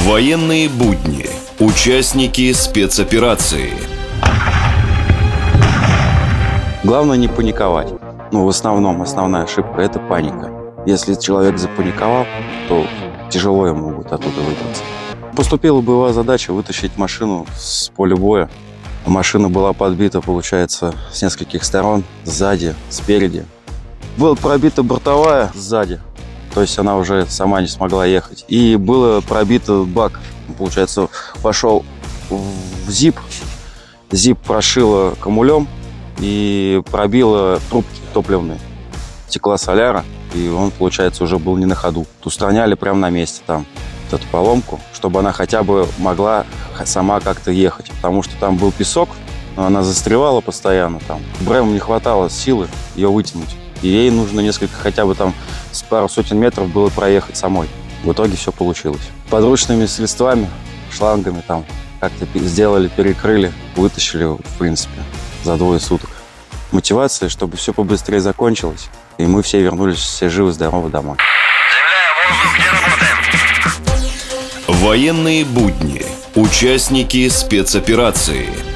Военные будни. Участники спецоперации. Главное не паниковать. В основном основная ошибка – это паника. Если человек запаниковал, то тяжело ему будет оттуда выбраться. Поступила боевая задача вытащить машину с поля боя. Машина была подбита, получается, с нескольких сторон, сзади, спереди. Была пробита бортовая сзади, то есть она уже сама не смогла ехать. И было пробито бак, получается, пошел в зип. Зип прошило камулем и пробило трубки топливные. Текла соляра, и он, получается, уже был не на ходу. Устраняли прямо на месте там эту поломку, чтобы она хотя бы могла сама как-то ехать. Потому что там был песок, но она застревала постоянно там. БРЭМу не хватало силы ее вытянуть. И ей нужно хотя бы там с пару сотен метров было проехать самой. В итоге все получилось. Подручными средствами, шлангами там как-то сделали, перекрыли, вытащили, в принципе, за 2 суток. Мотивация, чтобы все побыстрее закончилось, и мы все вернулись все живы-здоровы домой. Заявляю, воздух, где работаем? Военные будни. Участники спецоперации.